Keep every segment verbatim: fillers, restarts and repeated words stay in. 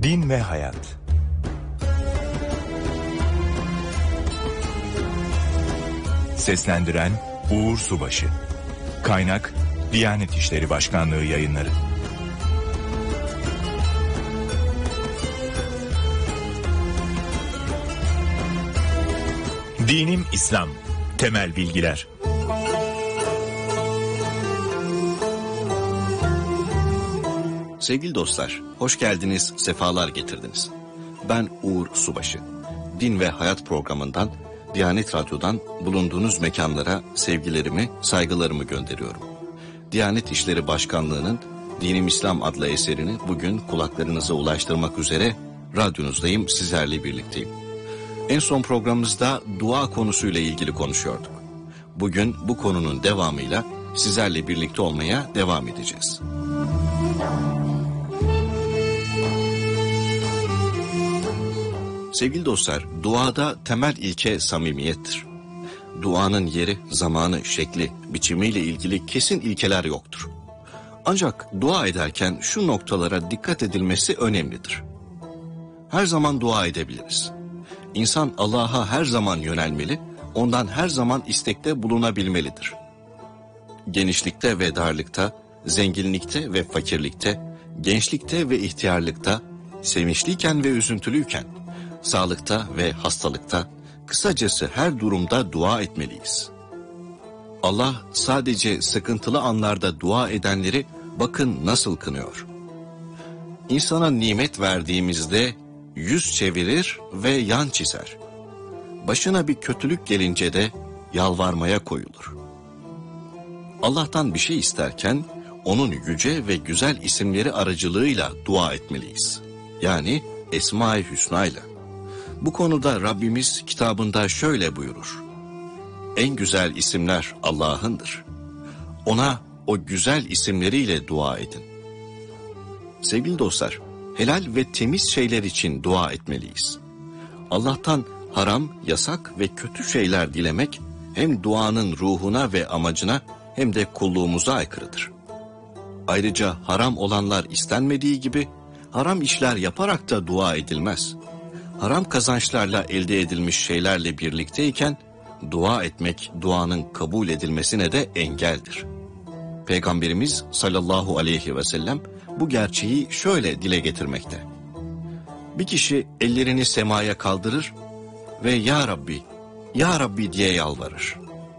Din ve Hayat. Seslendiren Uğur Subaşı. Kaynak Diyanet İşleri Başkanlığı Yayınları. Dinim İslam. Temel bilgiler. Sevgili dostlar, hoş geldiniz, sefalar getirdiniz. Ben Uğur Subaşı. Din ve Hayat programından, Diyanet Radyo'dan bulunduğunuz mekanlara sevgilerimi, saygılarımı gönderiyorum. Diyanet İşleri Başkanlığı'nın Dinim İslam adlı eserini bugün kulaklarınıza ulaştırmak üzere radyonuzdayım, sizlerle birlikteyim. En son programımızda dua konusuyla ilgili konuşuyorduk. Bugün bu konunun devamıyla sizlerle birlikte olmaya devam edeceğiz. Sevgili dostlar, duada temel ilke samimiyettir. Duanın yeri, zamanı, şekli, biçimiyle ilgili kesin ilkeler yoktur. Ancak dua ederken şu noktalara dikkat edilmesi önemlidir. Her zaman dua edebiliriz. İnsan Allah'a her zaman yönelmeli, ondan her zaman istekte bulunabilmelidir. Genişlikte ve darlıkta, zenginlikte ve fakirlikte, gençlikte ve ihtiyarlıkta, sevinçliyken ve üzüntülüyken, sağlıkta ve hastalıkta, kısacası her durumda dua etmeliyiz. Allah sadece sıkıntılı anlarda dua edenleri bakın nasıl kınıyor. İnsana nimet verdiğimizde yüz çevirir ve yan çizer. Başına bir kötülük gelince de yalvarmaya koyulur. Allah'tan bir şey isterken onun yüce ve güzel isimleri aracılığıyla dua etmeliyiz. Yani Esma-i Hüsna'yla. Bu konuda Rabbimiz kitabında şöyle buyurur. En güzel isimler Allah'ındır. Ona o güzel isimleriyle dua edin. Sevgili dostlar, helal ve temiz şeyler için dua etmeliyiz. Allah'tan haram, yasak ve kötü şeyler dilemek hem duanın ruhuna ve amacına hem de kulluğumuza aykırıdır. Ayrıca haram olanlar istenmediği gibi haram işler yaparak da dua edilmez. Haram kazançlarla elde edilmiş şeylerle birlikteyken dua etmek duanın kabul edilmesine de engeldir. Peygamberimiz sallallahu aleyhi ve sellem bu gerçeği şöyle dile getirmekte. Bir kişi ellerini semaya kaldırır ve Ya Rabbi, Ya Rabbi diye yalvarır.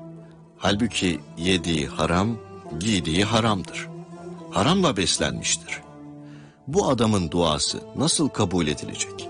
Halbuki yediği haram, giydiği haramdır. Haramla beslenmiştir. Bu adamın duası nasıl kabul edilecek?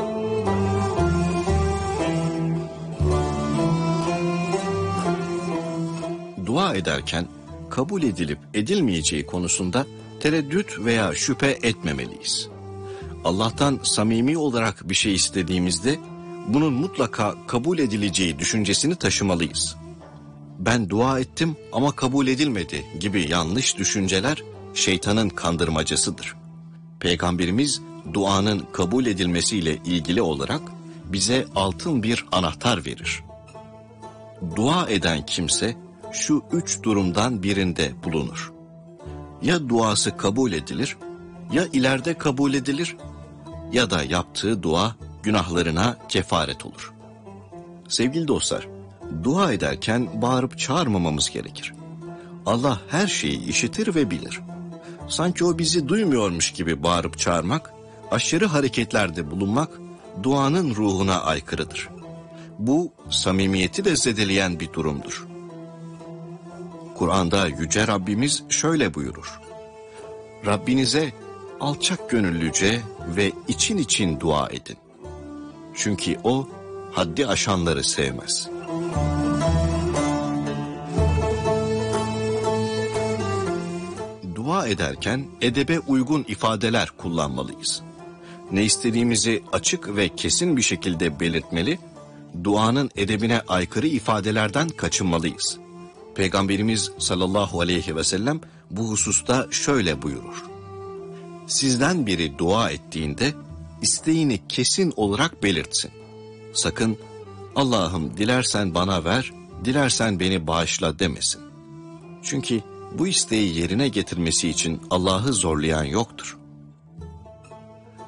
Dua ederken kabul edilip edilmeyeceği konusunda tereddüt veya şüphe etmemeliyiz. Allah'tan samimi olarak bir şey istediğimizde bunun mutlaka kabul edileceği düşüncesini taşımalıyız. Ben dua ettim ama kabul edilmedi gibi yanlış düşünceler şeytanın kandırmacasıdır. Peygamberimiz duanın kabul edilmesiyle ilgili olarak bize altın bir anahtar verir. Dua eden kimse şu üç durumdan birinde bulunur. Ya duası kabul edilir, ya ileride kabul edilir, ya da yaptığı dua günahlarına kefaret olur. Sevgili dostlar, dua ederken bağırıp çağırmamamız gerekir. Allah her şeyi işitir ve bilir. Sanki o bizi duymuyormuş gibi bağırıp çağırmak, aşırı hareketlerde bulunmak duanın ruhuna aykırıdır. Bu samimiyeti de zedeleyen bir durumdur. Kur'an'da Yüce Rabbimiz şöyle buyurur. Rabbinize alçak gönüllüce ve için için dua edin. Çünkü o haddi aşanları sevmez. Dua ederken edebe uygun ifadeler kullanmalıyız. Ne istediğimizi açık ve kesin bir şekilde belirtmeli, duanın edebine aykırı ifadelerden kaçınmalıyız. Peygamberimiz sallallahu aleyhi ve sellem bu hususta şöyle buyurur. Sizden biri dua ettiğinde isteğini kesin olarak belirtsin. Sakın Allah'ım dilersen bana ver, dilersen beni bağışla demesin. Çünkü bu isteği yerine getirmesi için Allah'ı zorlayan yoktur.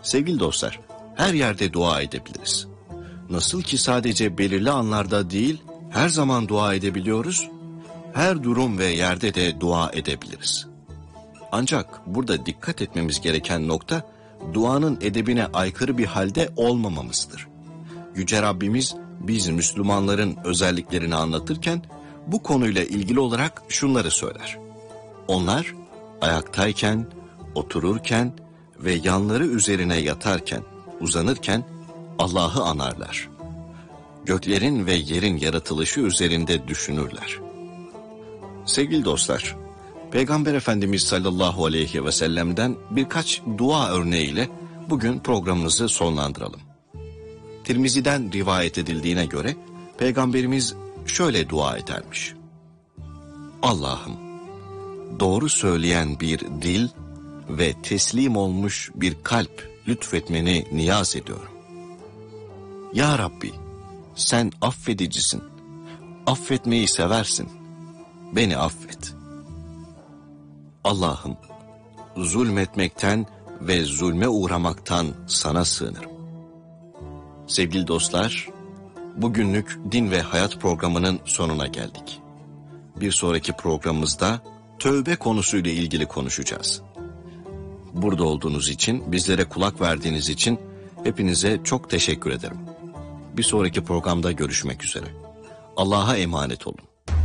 Sevgili dostlar, her yerde dua edebiliriz. Nasıl ki sadece belirli anlarda değil, her zaman dua edebiliyoruz, her durum ve yerde de dua edebiliriz. Ancak burada dikkat etmemiz gereken nokta, duanın edebine aykırı bir halde olmamamızdır. Yüce Rabbimiz biz Müslümanların özelliklerini anlatırken bu konuyla ilgili olarak şunları söyler. Onlar ayaktayken, otururken ve yanları üzerine yatarken, uzanırken Allah'ı anarlar. Göklerin ve yerin yaratılışı üzerinde düşünürler. Sevgili dostlar, Peygamber Efendimiz sallallahu aleyhi ve sellem'den birkaç dua örneğiyle bugün programımızı sonlandıralım. Tirmizi'den rivayet edildiğine göre Peygamberimiz şöyle dua edermiş. Allah'ım, doğru söyleyen bir dil ve teslim olmuş bir kalp lütfetmeni niyaz ediyorum. Ya Rabbi, sen affedicisin, affetmeyi seversin, beni affet. Allah'ım, zulmetmekten ve zulme uğramaktan sana sığınırım. Sevgili dostlar, bugünlük Din ve Hayat programının sonuna geldik. Bir sonraki programımızda tövbe konusuyla ilgili konuşacağız. Burada olduğunuz için, bizlere kulak verdiğiniz için hepinize çok teşekkür ederim. Bir sonraki programda görüşmek üzere. Allah'a emanet olun.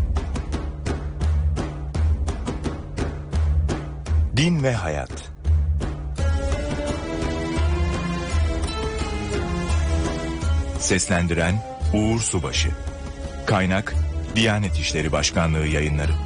Din ve Hayat. Seslendiren Uğur Subaşı. Kaynak Diyanet İşleri Başkanlığı Yayınları.